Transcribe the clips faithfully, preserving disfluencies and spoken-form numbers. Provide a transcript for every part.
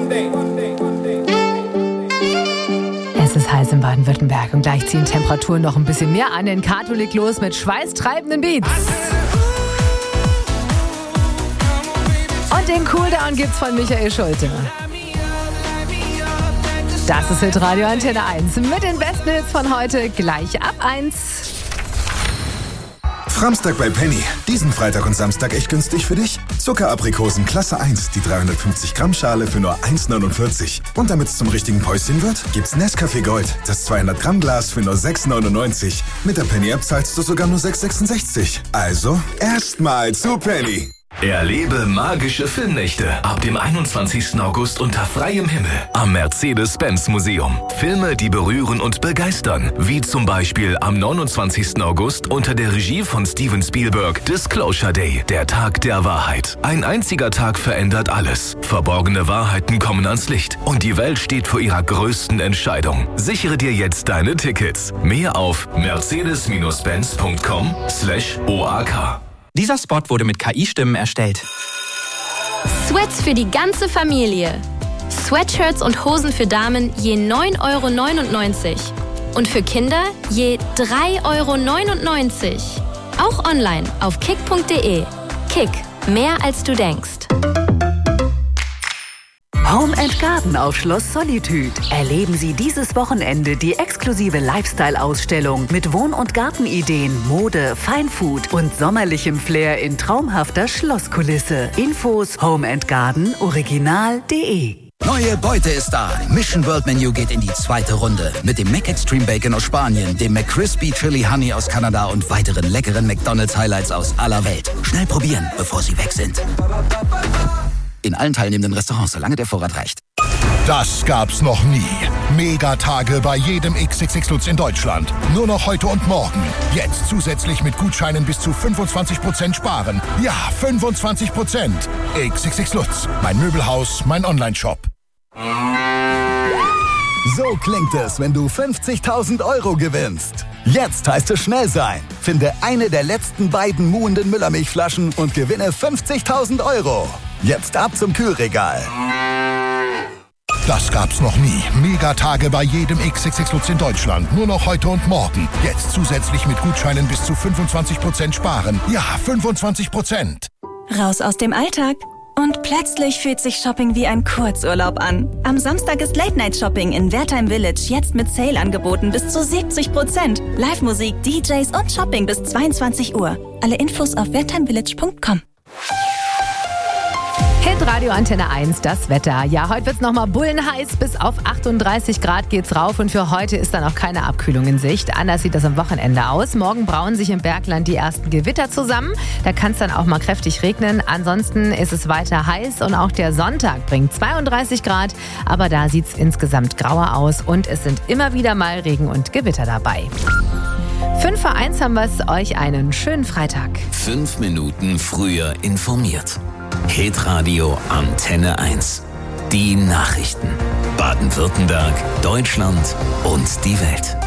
Es ist heiß in Baden-Württemberg und gleich ziehen Temperaturen noch ein bisschen mehr an. In Kato legt los mit schweißtreibenden Beats. Und den Cooldown gibt's von Michael Schulte. Das ist Hitradio Antenne eins mit den besten Hits von heute gleich ab eins. Framstag bei Penny. Diesen Freitag und Samstag echt günstig für dich. Zuckeraprikosen Klasse eins, die dreihundertfünfzig Gramm Schale für nur eins neunundvierzig. Und damit es zum richtigen Päuschen wird, gibt's Nescafé Gold, das zweihundert Gramm Glas für nur sechs neunundneunzig. Mit der Penny App zahlst du sogar nur sechs sechsundsechzig. Also erstmal zu Penny. Erlebe magische Filmnächte ab dem einundzwanzigsten August unter freiem Himmel am Mercedes-Benz-Museum. Filme, die berühren und begeistern, wie zum Beispiel am neunundzwanzigsten August unter der Regie von Steven Spielberg Disclosure Day, der Tag der Wahrheit. Ein einziger Tag verändert alles. Verborgene Wahrheiten kommen ans Licht und die Welt steht vor ihrer größten Entscheidung. Sichere dir jetzt deine Tickets. Mehr auf mercedes benz punkt com slash O A K. Dieser Spot wurde mit K I-Stimmen erstellt. Sweats für die ganze Familie. Sweatshirts und Hosen für Damen je neun Euro neunundneunzig. Und für Kinder je drei Euro neunundneunzig. Auch online auf kick punkt de. Kick, mehr als du denkst. Home and Garden auf Schloss Solitude. Erleben Sie dieses Wochenende die exklusive Lifestyle-Ausstellung mit Wohn- und Gartenideen, Mode, Feinfood und sommerlichem Flair in traumhafter Schlosskulisse. Infos home and garden original punkt de. Neue Beute ist da. Mission World Menu geht in die zweite Runde. Mit dem Mac Extreme Bacon aus Spanien, dem McCrispy Chili Honey aus Kanada und weiteren leckeren McDonald's Highlights aus aller Welt. Schnell probieren, bevor sie weg sind. In allen teilnehmenden Restaurants, solange der Vorrat reicht. Das gab's noch nie. Megatage bei jedem X X X Lutz in Deutschland. Nur noch heute und morgen. Jetzt zusätzlich mit Gutscheinen bis zu fünfundzwanzig Prozent sparen. Ja, fünfundzwanzig Prozent. X X X Lutz. Mein Möbelhaus, mein Onlineshop. So klingt es, wenn du fünfzigtausend Euro gewinnst. Jetzt heißt es schnell sein. Finde eine der letzten beiden muhenden Müllermilchflaschen und gewinne fünfzigtausend Euro. Jetzt ab zum Kühlregal. Das gab's noch nie. Megatage bei jedem X X X Lutz in Deutschland. Nur noch heute und morgen. Jetzt zusätzlich mit Gutscheinen bis zu fünfundzwanzig Prozent sparen. Ja, fünfundzwanzig Prozent. Raus aus dem Alltag. Und plötzlich fühlt sich Shopping wie ein Kurzurlaub an. Am Samstag ist Late-Night-Shopping in Wertheim Village jetzt mit Sale-Angeboten bis zu siebzig Prozent. Live-Musik, D Js und Shopping bis zweiundzwanzig Uhr. Alle Infos auf wertheimvillage punkt com. Hitradio Antenne eins, das Wetter. Ja, heute wird's nochmal bullenheiß. Bis auf achtunddreißig Grad geht's rauf. Und für heute ist dann auch keine Abkühlung in Sicht. Anders sieht das am Wochenende aus. Morgen brauen sich im Bergland die ersten Gewitter zusammen. Da kann es dann auch mal kräftig regnen. Ansonsten ist es weiter heiß. Und auch der Sonntag bringt zweiunddreißig Grad. Aber da sieht's insgesamt grauer aus. Und es sind immer wieder mal Regen und Gewitter dabei. Fünf vor eins haben wir's. Euch einen schönen Freitag. Fünf Minuten früher informiert. Hitradio Antenne eins. Die Nachrichten. Baden-Württemberg, Deutschland und die Welt.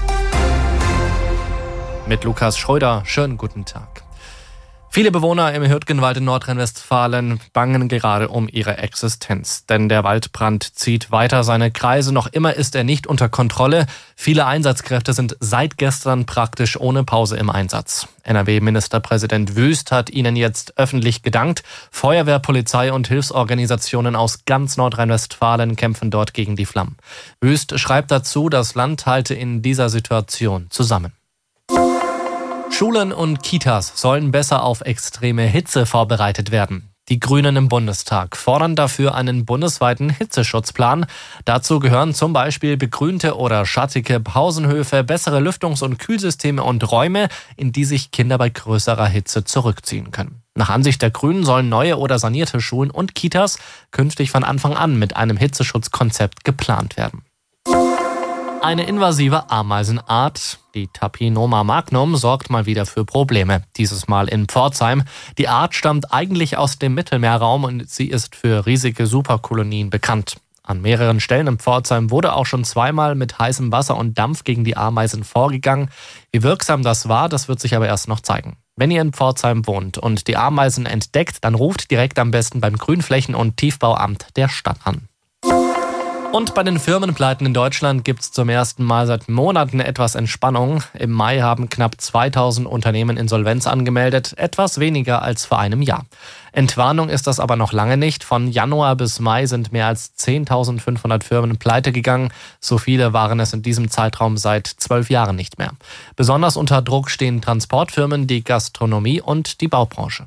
Mit Lukas Schröder, schönen guten Tag. Viele Bewohner im Hürtgenwald in Nordrhein-Westfalen bangen gerade um ihre Existenz. Denn der Waldbrand zieht weiter seine Kreise. Noch immer ist er nicht unter Kontrolle. Viele Einsatzkräfte sind seit gestern praktisch ohne Pause im Einsatz. N R W-Ministerpräsident Wüst hat ihnen jetzt öffentlich gedankt. Feuerwehr, Polizei und Hilfsorganisationen aus ganz Nordrhein-Westfalen kämpfen dort gegen die Flammen. Wüst schreibt dazu, das Land halte in dieser Situation zusammen. Schulen und Kitas sollen besser auf extreme Hitze vorbereitet werden. Die Grünen im Bundestag fordern dafür einen bundesweiten Hitzeschutzplan. Dazu gehören zum Beispiel begrünte oder schattige Pausenhöfe, bessere Lüftungs- und Kühlsysteme und Räume, in die sich Kinder bei größerer Hitze zurückziehen können. Nach Ansicht der Grünen sollen neue oder sanierte Schulen und Kitas künftig von Anfang an mit einem Hitzeschutzkonzept geplant werden. Eine invasive Ameisenart, die Tapinoma magnum, sorgt mal wieder für Probleme. Dieses Mal in Pforzheim. Die Art stammt eigentlich aus dem Mittelmeerraum und sie ist für riesige Superkolonien bekannt. An mehreren Stellen in Pforzheim wurde auch schon zweimal mit heißem Wasser und Dampf gegen die Ameisen vorgegangen. Wie wirksam das war, das wird sich aber erst noch zeigen. Wenn ihr in Pforzheim wohnt und die Ameisen entdeckt, dann ruft direkt am besten beim Grünflächen- und Tiefbauamt der Stadt an. Und bei den Firmenpleiten in Deutschland gibt es zum ersten Mal seit Monaten etwas Entspannung. Im Mai haben knapp zweitausend Unternehmen Insolvenz angemeldet, etwas weniger als vor einem Jahr. Entwarnung ist das aber noch lange nicht. Von Januar bis Mai sind mehr als zehntausendfünfhundert Firmen pleite gegangen. So viele waren es in diesem Zeitraum seit zwölf Jahren nicht mehr. Besonders unter Druck stehen Transportfirmen, die Gastronomie und die Baubranche.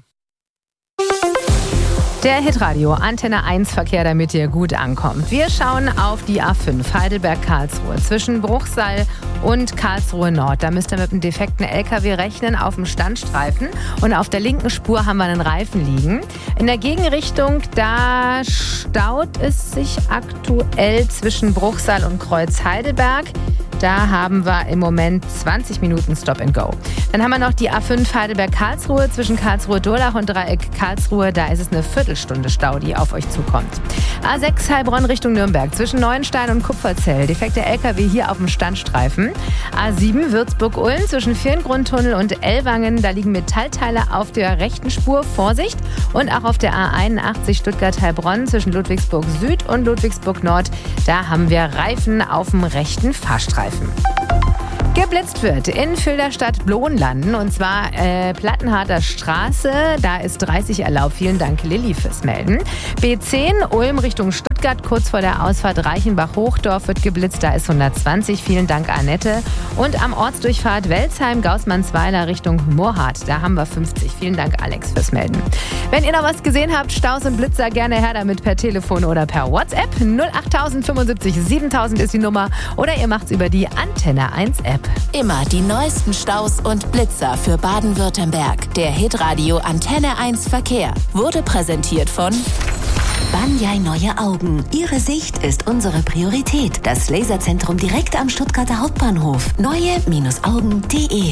Der Hitradio Antenne eins Verkehr, damit ihr gut ankommt. Wir schauen auf die A fünf Heidelberg-Karlsruhe zwischen Bruchsal und Karlsruhe Nord. Da müsst ihr mit einem defekten L K W rechnen auf dem Standstreifen. Und auf der linken Spur haben wir einen Reifen liegen. In der Gegenrichtung, da staut es sich aktuell zwischen Bruchsal und Kreuz Heidelberg. Da haben wir im Moment zwanzig Minuten Stop and Go. Dann haben wir noch die A fünf Heidelberg-Karlsruhe zwischen Karlsruhe-Durlach und Dreieck Karlsruhe. Da ist es eine Viertelstunde Stau, die auf euch zukommt. A sechs Heilbronn Richtung Nürnberg zwischen Neuenstein und Kupferzell. Defekter L K W hier auf dem Standstreifen. A sieben Würzburg-Ulm zwischen Virngrundtunnel und Ellwangen. Da liegen Metallteile auf der rechten Spur. Vorsicht! Und auch auf der A einundachtzig Stuttgart-Heilbronn zwischen Ludwigsburg Süd und Ludwigsburg Nord. Da haben wir Reifen auf dem rechten Fahrstreifen. Geblitzt wird in Filderstadt-Blohnlanden und zwar äh, Plattenharter Straße. Da ist dreißig erlaubt. Vielen Dank, Lilly, fürs Melden. B zehn Ulm Richtung Stuttgart, kurz vor der Ausfahrt Reichenbach-Hochdorf wird geblitzt. Da ist hundertzwanzig. Vielen Dank, Annette. Und am Ortsdurchfahrt Welzheim-Gaußmannsweiler Richtung Moorhardt. Da haben wir fünfzig. Vielen Dank, Alex, fürs Melden. Wenn ihr noch was gesehen habt, Staus und Blitzer, gerne her damit per Telefon oder per WhatsApp. null acht fünfundsiebzig siebentausend ist die Nummer oder ihr macht's über die Antenne eins App. Immer die neuesten Staus und Blitzer für Baden-Württemberg. Der Hitradio Antenne eins Verkehr wurde präsentiert von Banyai Neue Augen. Ihre Sicht ist unsere Priorität. Das Laserzentrum direkt am Stuttgarter Hauptbahnhof. neue Augen punkt de.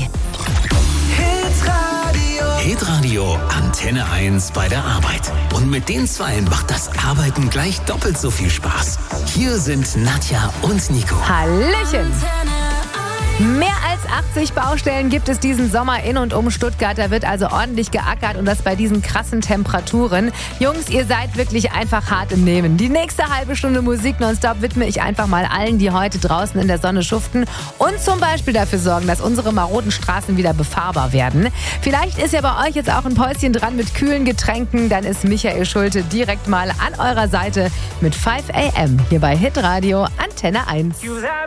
Hitradio Antenne eins bei der Arbeit. Und mit den Zweien macht das Arbeiten gleich doppelt so viel Spaß. Hier sind Nadja und Nico. Hallöchen! Mehr als achtzig Baustellen gibt es diesen Sommer in und um Stuttgart. Da wird also ordentlich geackert und das bei diesen krassen Temperaturen. Jungs, ihr seid wirklich einfach hart im Nehmen. Die nächste halbe Stunde Musik nonstop widme ich einfach mal allen, die heute draußen in der Sonne schuften und zum Beispiel dafür sorgen, dass unsere maroden Straßen wieder befahrbar werden. Vielleicht ist ja bei euch jetzt auch ein Päuschen dran mit kühlen Getränken. Dann ist Michael Schulte direkt mal an eurer Seite mit fünf a m hier bei Hitradio Antenne eins.